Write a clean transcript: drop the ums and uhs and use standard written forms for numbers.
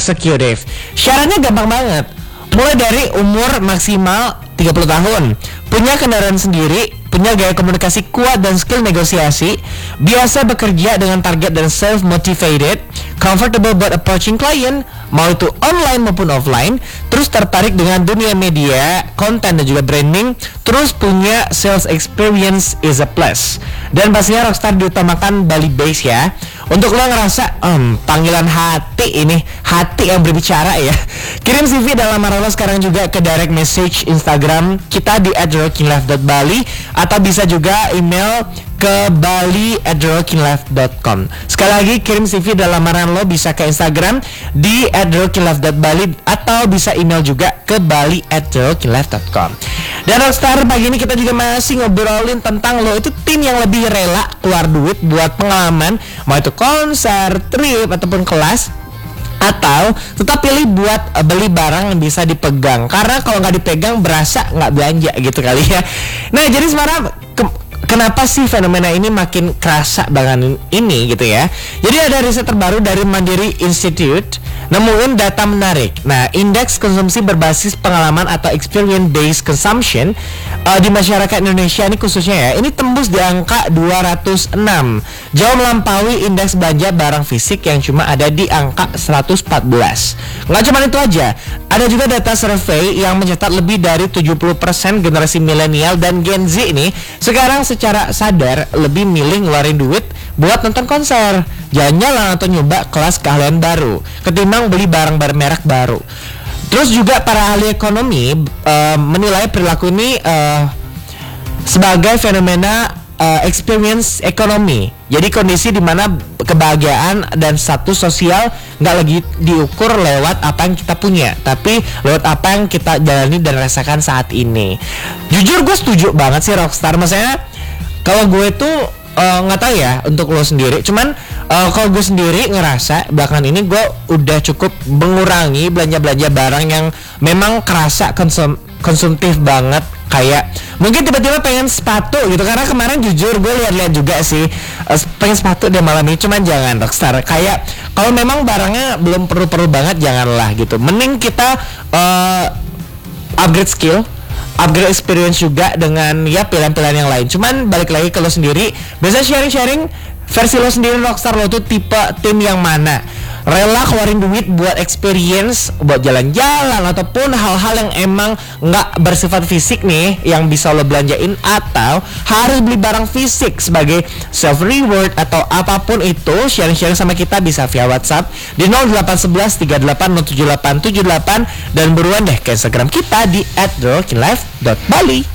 eksekutif. Syaratnya gampang banget. Mulai dari umur maksimal 30 tahun, punya kendaraan sendiri, punya gaya komunikasi kuat dan skill negosiasi, biasa bekerja dengan target dan self-motivated, comfortable buat approaching client, mau itu online maupun offline, terus tertarik dengan dunia media, konten dan juga branding, terus punya sales experience is a plus. Dan pastinya Rockstar diutamakan Bali base ya. Untuk lo ngerasa panggilan hati ini, hati yang berbicara ya, kirim CV dan lamaran lo sekarang juga ke direct message Instagram kita di @rockinglife.bali atau bisa juga email ke bali@rockinglife.com. Sekali lagi kirim CV dan lamaran lo bisa ke Instagram di @rockinglife.bali atau bisa email juga ke bali@rockinglife.com. Dan Rockstar pagi ini kita juga masih ngobrolin tentang lo itu tim yang lebih rela keluar duit buat pengalaman, mau itu konser, trip ataupun kelas, atau tetap pilih buat beli barang yang bisa dipegang. Karena kalau nggak dipegang berasa nggak belanja gitu kali ya. Nah jadi sebenarnya kenapa sih fenomena ini makin kerasa banget ini gitu ya. Jadi ada riset terbaru dari Mandiri Institute nemuin data menarik. Nah, indeks konsumsi berbasis pengalaman atau experience based consumption di masyarakat Indonesia ini khususnya ya, ini tembus di angka 206, jauh melampaui indeks belanja barang fisik yang cuma ada di angka 114. Nggak cuma itu aja, ada juga data survei yang mencatat lebih dari 70% generasi milenial dan Gen Z ini sekarang secara sadar lebih milih ngeluarin duit buat nonton konser, jalan-jalan atau nyoba kelas keahlian baru ketimbang beli barang merek baru. Terus juga para ahli ekonomi menilai perilaku ini sebagai fenomena experience ekonomi. Jadi kondisi di mana kebahagiaan dan status sosial nggak lagi diukur lewat apa yang kita punya, tapi lewat apa yang kita jalani dan rasakan saat ini. Jujur gue setuju banget sih Rockstar. Maksudnya kalau gue tuh nggak tahu ya untuk lo sendiri, cuman kalau gue sendiri ngerasa belakangan ini gue udah cukup mengurangi belanja barang yang memang kerasa konsumtif banget. Kayak mungkin tiba-tiba pengen sepatu gitu, karena kemarin jujur gue lihat-lihat juga sih pengen sepatu deh malam ini. Cuman jangan Rockstar, kayak kalau memang barangnya belum perlu banget janganlah gitu. Mending kita upgrade skill, upgrade experience juga dengan ya pilihan-pilihan yang lain. Cuman balik lagi ke lo sendiri, biasa sharing-sharing versi lo sendiri Rockstar. Lo tuh tipe tim yang mana? Rela keluarin duit buat experience, buat jalan-jalan ataupun hal-hal yang emang nggak bersifat fisik nih yang bisa lo belanjain, atau harus beli barang fisik sebagai self reward atau apapun itu? Sharing-sharing sama kita bisa via WhatsApp di 0811 38 07878 dan buruan deh ke Instagram kita di @rockinglife.bali.